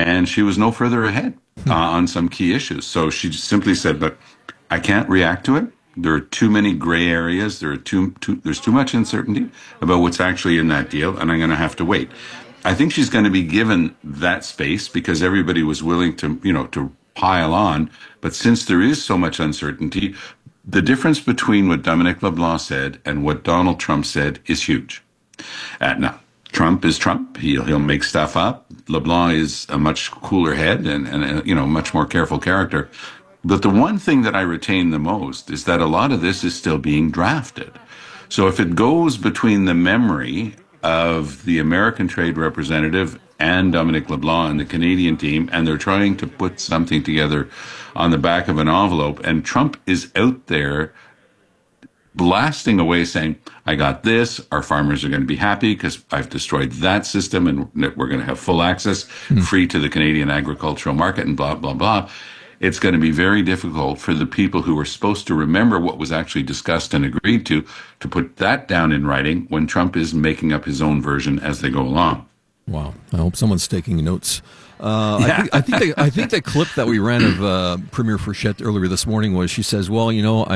and she was no further ahead on some key issues. So she simply said, "Look, I can't react to it. There are too many gray areas. There's too much uncertainty about what's actually in that deal, and I'm going to have to wait." I think she's going to be given that space because everybody was willing to, to pile on. But since there is so much uncertainty, the difference between what Dominic LeBlanc said and what Donald Trump said is huge. Now, Trump is Trump. He'll make stuff up. LeBlanc is a much cooler head and much more careful character. But the one thing that I retain the most is that a lot of this is still being drafted. So if it goes between the memory of the American trade representative and Dominic LeBlanc and the Canadian team, and they're trying to put something together on the back of an envelope, and Trump is out there blasting away saying, I got this, our farmers are going to be happy because I've destroyed that system and we're going to have full access, free to the Canadian agricultural market and blah, blah, blah. It's going to be very difficult for the people who were supposed to remember what was actually discussed and agreed to put that down in writing when Trump is making up his own version as they go along. Wow. I hope someone's taking notes. I think the clip that we ran of Premier Frechette earlier this morning was she says, well,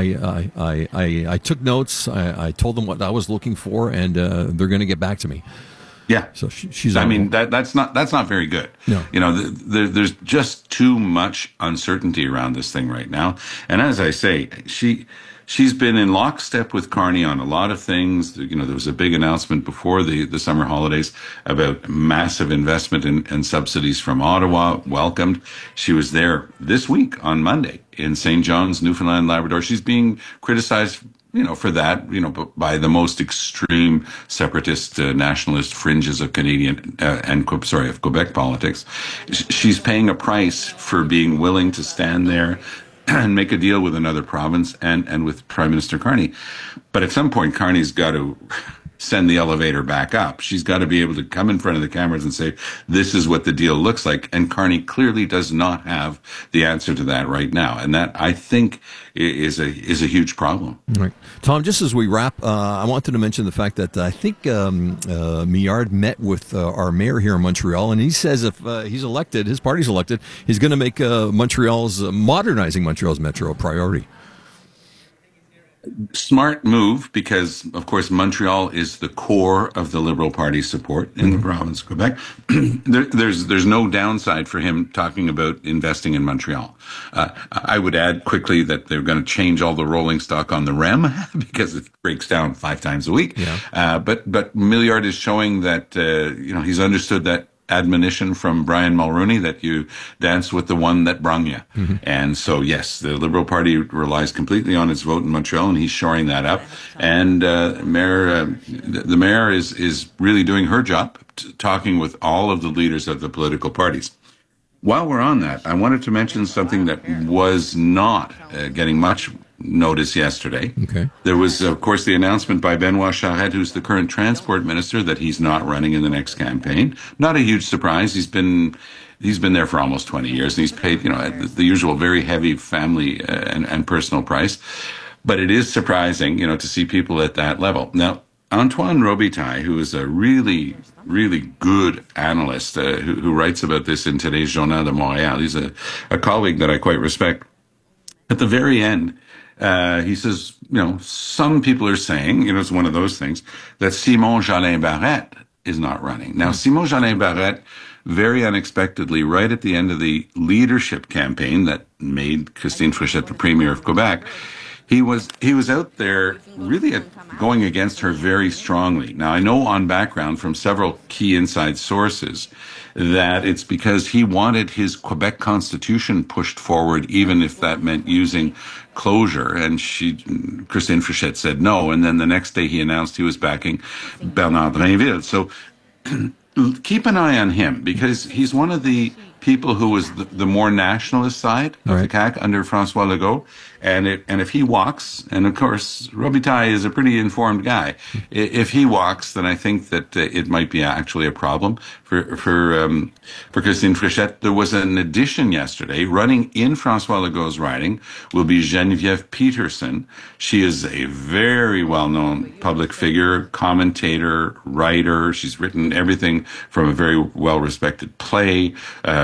I took notes. I told them what I was looking for, and they're going to get back to me. Yeah. So she's. I mean, that's not very good. No. There's just too much uncertainty around this thing right now. And as I say, she's been in lockstep with Carney on a lot of things. There was a big announcement before the summer holidays about massive investment and subsidies from Ottawa, welcomed. She was there this week on Monday in St. John's, Newfoundland, Labrador. She's being criticized for that, by the most extreme separatist, nationalist fringes of Canadian of Quebec politics. She's paying a price for being willing to stand there and make a deal with another province and with Prime Minister Carney. But at some point, Carney's got to send the elevator back up. She's got to be able to come in front of the cameras and say, this is what the deal looks like. And Carney clearly does not have the answer to that right now. And that, I think, is a huge problem. Right. Tom, just as we wrap, I wanted to mention the fact that I think Millard met with our mayor here in Montreal, and he says if he's elected, his party's elected, he's going to make modernizing Montreal's metro a priority. Smart move because, of course, Montreal is the core of the Liberal Party support in the province of Quebec. There's no downside for him talking about investing in Montreal. I would add quickly that they're going to change all the rolling stock on the REM because it breaks down 5 times a week. Yeah. But Millard is showing that he's understood that admonition from Brian Mulroney that you dance with the one that brung you. Mm-hmm. And so, yes, the Liberal Party relies completely on its vote in Montreal, and he's shoring that up. And the mayor is really doing her job, talking with all of the leaders of the political parties. While we're on that, I wanted to mention something that was not getting much notice yesterday. Okay. There was, of course, the announcement by Benoit Charette, who's the current transport minister, that he's not running in the next campaign. Not a huge surprise. He's been there for almost 20 years, and he's paid, the usual very heavy family and personal price. But it is surprising, to see people at that level. Now, Antoine Robitaille, who is a really, really good analyst who writes about this in today's Journal de Montréal, he's a colleague that I quite respect. At the very end, he says, some people are saying, it's one of those things, that Simon Jolin Barrette is not running. Now, Simon Jolin Barrette, very unexpectedly, right at the end of the leadership campaign that made Christine Frechette the Premier of Quebec, he was out there really going against her very strongly. Now, I know on background from several key inside sources that it's because he wanted his Quebec Constitution pushed forward, even if that meant using closure. And Christine Frechette said no. And then the next day he announced he was backing Bernard Drinville. So keep an eye on him, because he's one of the people who was the more nationalist side of the CAQ under François Legault. And if he walks, and of course, Robitaille is a pretty informed guy, if he walks, then I think that it might be actually a problem for Christine Frechette. There was an addition yesterday. Running in François Legault's riding will be Geneviève Peterson. She is a very well-known public figure, commentator, writer. She's written everything from a very well-respected play,